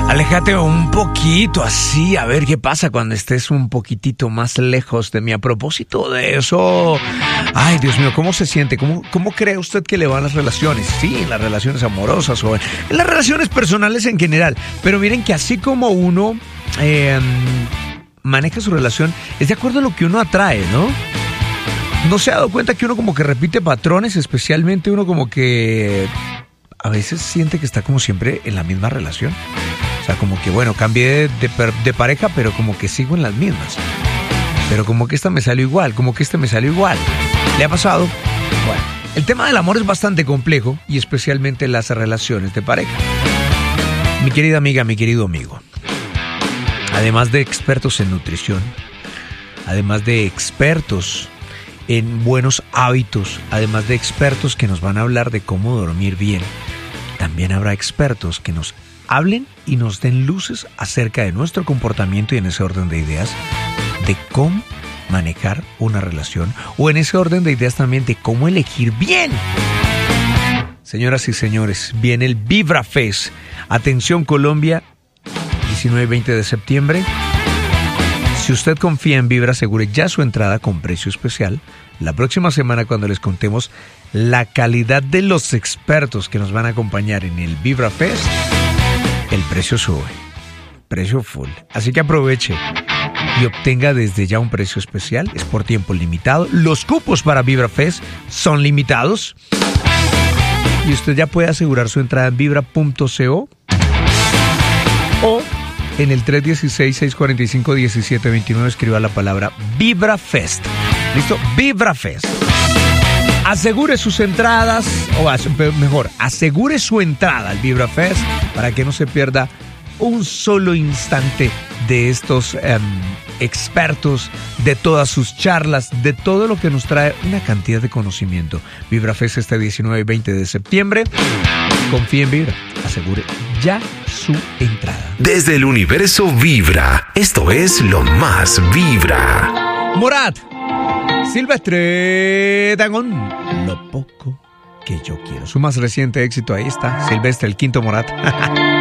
Aléjate un poquito así, a ver qué pasa cuando estés un poquitito más lejos de mí. A propósito de eso, ay Dios mío, ¿cómo se siente? ¿Cómo cree usted que le van las relaciones? Sí, en las relaciones amorosas o en las relaciones personales en general. Pero miren que así como uno maneja su relación, es de acuerdo a lo que uno atrae, ¿no? ¿No se ha dado cuenta que uno como que repite patrones? Especialmente uno como que a veces siente que está como siempre en la misma relación. O sea, como que bueno, cambié de pareja, pero como que sigo en las mismas. Pero como que esta me salió igual, como que este me salió igual. ¿Le ha pasado? Bueno, el tema del amor es bastante complejo y especialmente las relaciones de pareja. Mi querida amiga, mi querido amigo, además de expertos en nutrición, además de expertos en buenos hábitos, además de expertos que nos van a hablar de cómo dormir bien, también habrá expertos que nos hablen y nos den luces acerca de nuestro comportamiento y en ese orden de ideas de cómo manejar una relación o en ese orden de ideas también de cómo elegir bien. Señoras y señores, viene el Vibra Fest. Atención Colombia, 19 y 20 de septiembre. Si usted confía en Vibra, asegure ya su entrada con precio especial. La próxima semana, cuando les contemos la calidad de los expertos que nos van a acompañar en el Vibra Fest, el precio sube, precio full. Así que aproveche y obtenga desde ya un precio especial. Es por tiempo limitado. Los cupos para Vibra Fest son limitados. Y usted ya puede asegurar su entrada en vibra.co o en el 316-645-1729 escriba la palabra Vibra Fest. ¿Listo? Vibra Fest. Asegure sus entradas, o mejor, asegure su entrada al Vibra Fest para que no se pierda un solo instante de estos expertos, de todas sus charlas, de todo lo que nos trae una cantidad de conocimiento. Vibra Fest este 19 y 20 de septiembre. Confíe en Vibra. Asegure ya su entrada. Desde el universo Vibra, esto es lo más Vibra. Morat, Silvestre Dangond, lo poco que yo quiero. Su más reciente éxito, ahí está, Silvestre, el quinto Morat.